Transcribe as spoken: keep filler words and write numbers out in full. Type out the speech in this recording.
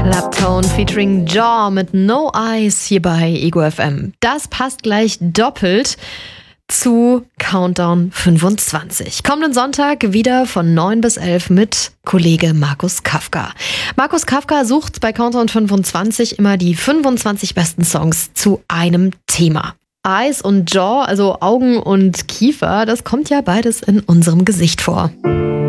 Clapton featuring Jaw mit No Eyes hier bei Ego F M. Das passt gleich doppelt zu Countdown fünfundzwanzig. Kommenden Sonntag wieder von neun bis elf mit Kollege Markus Kafka. Markus Kafka sucht bei Countdown fünfundzwanzig immer die fünfundzwanzig besten Songs zu einem Thema. Eyes und Jaw, also Augen und Kiefer, das kommt ja beides in unserem Gesicht vor.